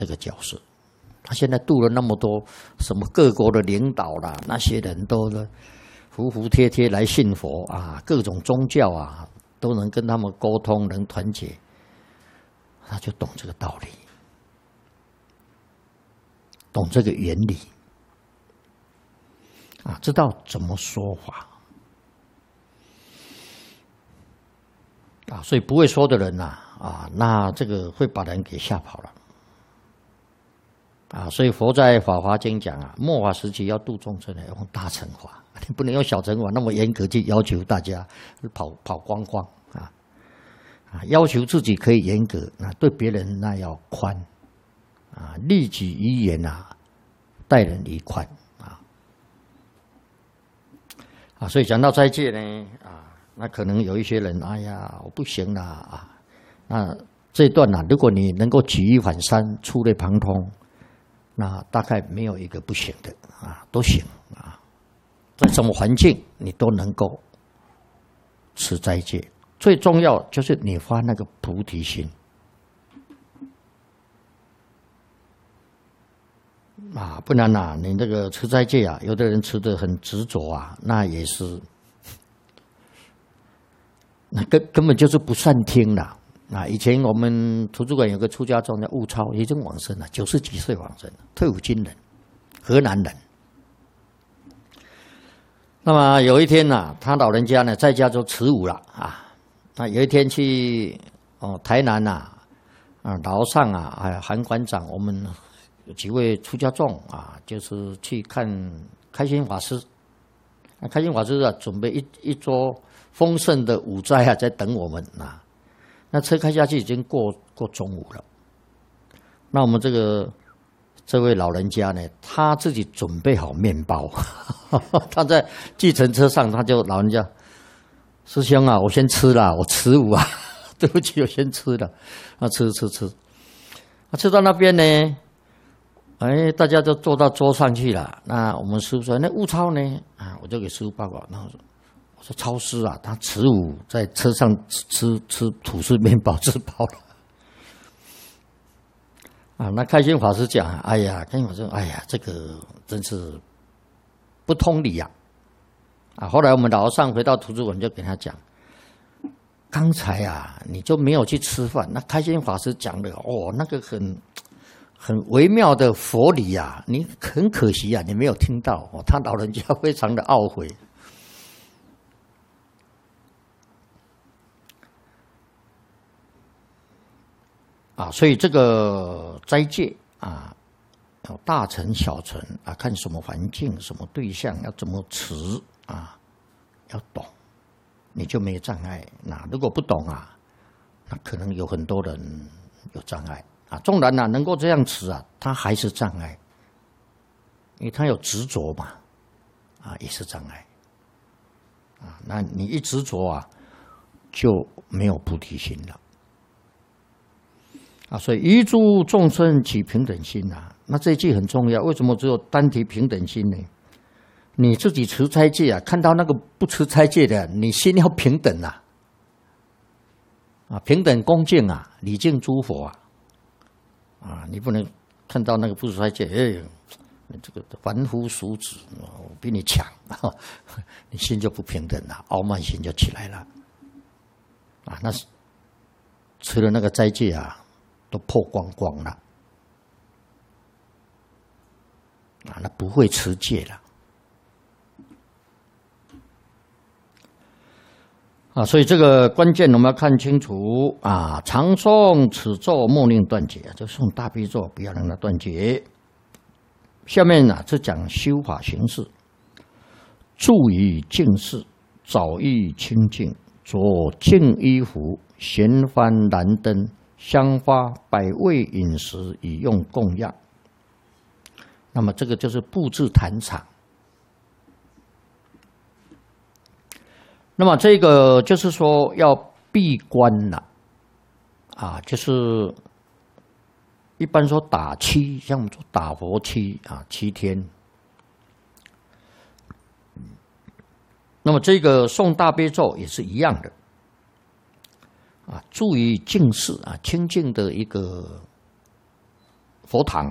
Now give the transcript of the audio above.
这个角色。他现在度了那么多什么各国的领导啦，那些人都服服帖帖来信佛啊，各种宗教啊都能跟他们沟通，能团结，他就懂这个道理，懂这个原理啊，知道怎么说法啊，所以不会说的人呐那这个会把人给吓跑了。啊，所以佛在《法华经》讲啊，末法时期要度众生，要用大乘法，你不能用小乘法那么严格去要求大家跑光光啊！要求自己可以严格，对别人那要宽啊，利己于言待人宜宽所以讲到斋戒呢那可能有一些人，哎呀，我不行啦那这一段如果你能够举一反三，触类旁通。那大概没有一个不行的都行在什么环境你都能够持斋戒。最重要就是你发那个菩提心不然你这个持斋戒有的人持得很执着那也是那根本就是不善听了。以前我们图书馆有个出家众叫悟超，已经往生了，90几岁往生了，退伍军人，河南人。那么有一天他老人家在家就持午了那有一天去台南楼上还有韩馆长，我们有几位出家众就是去看开心法师。开心法师准备一桌丰盛的午斋在等我们那车开下去已经过中午了，那我们这位老人家呢，他自己准备好面包，他在计程车上，老人家，师兄我先吃了，我持午对不起，我先吃了，吃，吃到那边呢，大家都坐到桌上去了，那我们师父说，那悟超呢？我就给师父报告，然后说。我说超师他持午在车上吃吐司面包吃饱了那开心法师讲开心法师这个真是不通理后来我们老和尚回到图书馆就跟他讲，刚才你就没有去吃饭，那开心法师讲的那个很微妙的佛理你很可惜你没有听到他老人家非常的懊悔。所以这个斋戒有大乘小乘看什么环境什么对象要怎么持要懂，你就没障碍。那如果不懂那可能有很多人有障碍纵然能够这样持他还是障碍，因为他有执着嘛也是障碍那你一执着就没有菩提心了。所以依诸众生起平等心那这一句很重要。为什么只有单提平等心呢？你自己持斋戒看到那个不持斋戒的，你心要平等平等恭敬礼敬诸佛你不能看到那个不持斋戒，这个凡夫俗子，我比你强你心就不平等了，傲慢心就起来了那持了那个斋戒都破光光了那不会持戒了所以这个关键我们要看清楚常诵此咒莫令断绝就诵大悲咒不要让它断绝。下面是讲修法行事，住于净室，早浴清净，着净衣服，闲幡燃灯，香花百味饮食以用供养。那么这个就是布置坛场。那么这个就是说要闭关了就是一般说打七，像我们说打佛七7天。那么这个诵大悲咒也是一样的住于净室清净的一个佛堂